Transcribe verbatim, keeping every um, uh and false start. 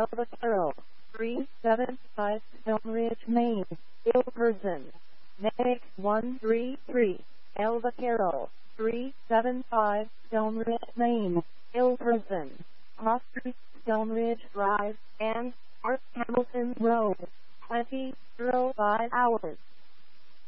Elva Carroll, three seven five Stonebridge, Maine, ill person. Medic one three three, Elva Carroll, three seven five Stonebridge, Maine, ill person. Cross Street, Stonebridge Drive, and North Hamilton Road, twenty oh five hours.